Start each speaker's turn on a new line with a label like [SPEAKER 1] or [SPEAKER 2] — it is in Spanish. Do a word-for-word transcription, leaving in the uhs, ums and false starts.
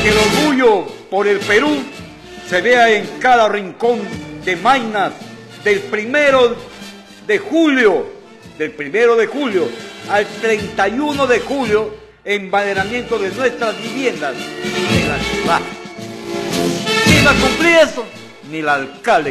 [SPEAKER 1] que el orgullo por el Perú se vea en cada rincón de Maynas del primero de julio, del primero de julio al treinta y uno de julio, enmaderamiento de nuestras viviendas en la ciudad. ¿Quién va a cumplir eso? Ni el alcalde.